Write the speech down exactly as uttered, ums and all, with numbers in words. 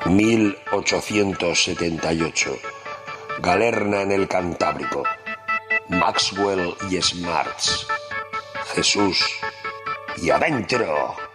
mil ochocientos setenta y ocho. Galerna en el Cantábrico. Maxwell y Smarts. Jesús y adentro.